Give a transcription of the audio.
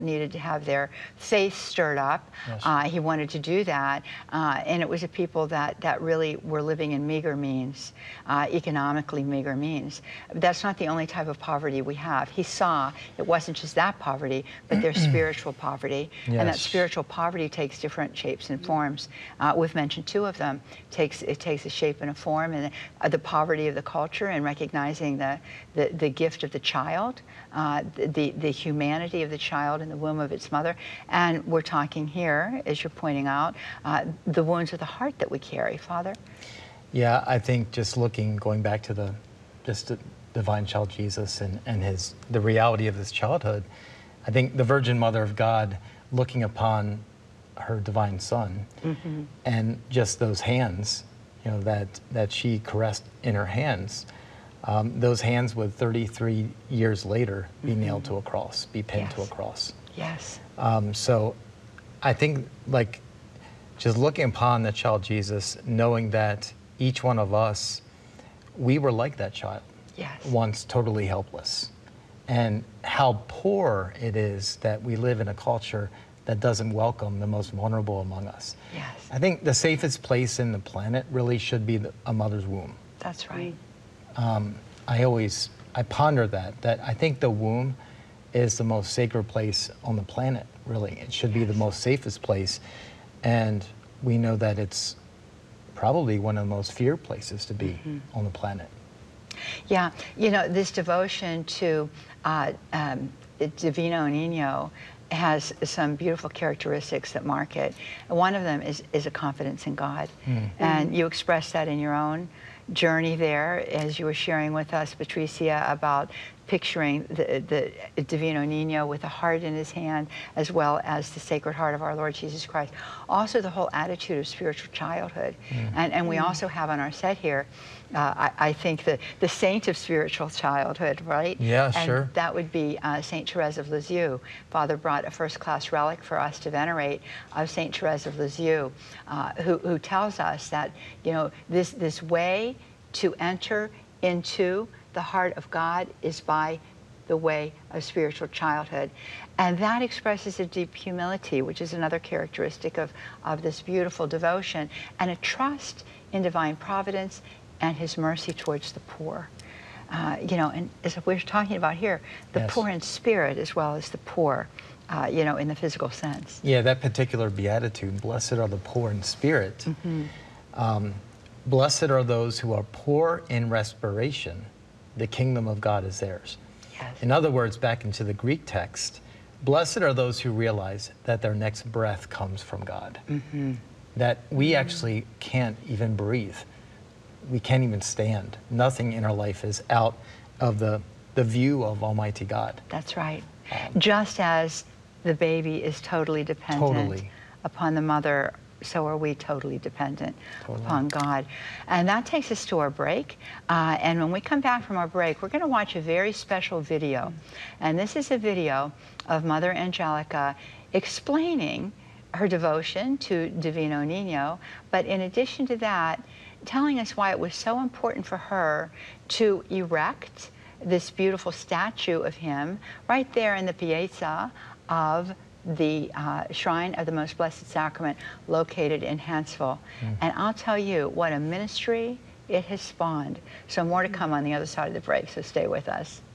needed to have their faith stirred up. Yes. He wanted to do that, and it was a people that really were living in meager means, economically meager means. That's not the only type of poverty we have. He saw it wasn't just that poverty, but there's spiritual poverty, and that Yes. spiritual poverty takes different shapes and forms. We've mentioned two of them. It takes a shape and a form, and the poverty of the culture, and recognizing the gift of the child, the humanity of the child in the womb of its mother. And we're talking here, as you're pointing out, the wounds of the heart that we carry, Father. Yeah, I think just going back to the divine child Jesus and the reality of his childhood, I think the Virgin Mother of God looking upon her divine Son, and just those hands, that she caressed in her hands, those hands would 33 years later be nailed to a cross, be pinned to a cross. Yes. So I think, like, just looking upon the child Jesus, knowing that each one of us, we were like that child. Yes. Once totally helpless. And how poor it is that we live in a culture that doesn't welcome the most vulnerable among us. Yes. I think the safest place in the planet really should be a mother's womb. That's right. I ponder that I think the womb is the most sacred place on the planet, really. It should be the most safest place. And we know that it's probably one of the most feared places to be on the planet. Yeah, this devotion to Divino Niño has some beautiful characteristics that mark it. One of them is a confidence in God. And you express that in your own journey there, as you were sharing with us, Patricia, about picturing the Divino Niño with a heart in his hand, as well as the Sacred Heart of our Lord Jesus Christ. Also the whole attitude of spiritual childhood. And we also have on our set here, I think, the saint of spiritual childhood, right? Yeah, and sure. that would be Saint Therese of Lisieux. Father brought a first-class relic for us to venerate of Saint Therese of Lisieux, who tells us that, this way to enter into the heart of God is by the way of spiritual childhood. And that expresses a deep humility, which is another characteristic of this beautiful devotion, and a trust in divine providence and his mercy towards the poor. And as we're talking about here, the poor in spirit as well as the poor, in the physical sense. Yeah, that particular beatitude, blessed are the poor in spirit. Blessed are those who are poor in respiration. The kingdom of God is theirs. Yes. In other words, back into the Greek text, blessed are those who realize that their next breath comes from God. That we actually can't even breathe. We can't even stand. Nothing in our life is out of the view of Almighty God. That's right. Just as the baby is totally dependent upon the mother, so are we totally dependent upon God. And that takes us to our break. And when we come back from our break, we're going to watch a very special video. And this is a video of Mother Angelica explaining her devotion to Divino Niño, but in addition to that, telling us why it was so important for her to erect this beautiful statue of him right there in the piazza of the Shrine of the Most Blessed Sacrament located in Hanceville. And I'll tell you what a ministry it has spawned. So more to come on the other side of the break, so stay with us.